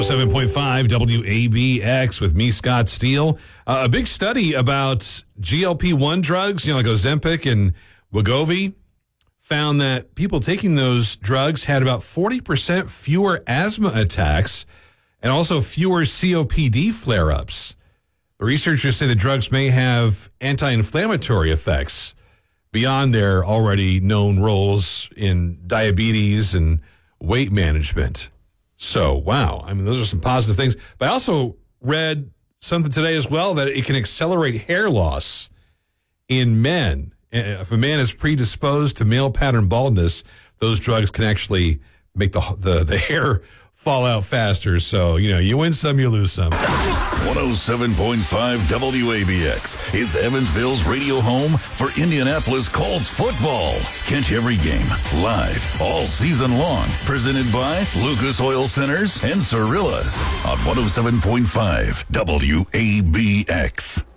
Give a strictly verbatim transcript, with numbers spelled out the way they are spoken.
oh seven point five W A B X with me, Scott Steele. Uh, a big study about G L P one drugs, you know, like Ozempic and Wegovy, found that people taking those drugs had about forty percent fewer asthma attacks and also fewer C O P D flare-ups. The researchers say the drugs may have anti-inflammatory effects beyond their already known roles in diabetes and weight management. So, wow. I mean, those are some positive things. But I also read something today as well that it can accelerate hair loss in men. If a man is predisposed to male pattern baldness, those drugs can actually make the the, the hair fall out faster. So, you know, you win some, you lose some. one oh seven point five W A B X is Evansville's radio home for Indianapolis Colts football. Catch every game live all season long. Presented by Lucas Oil Centers and Cirillas on one oh seven point five W A B X.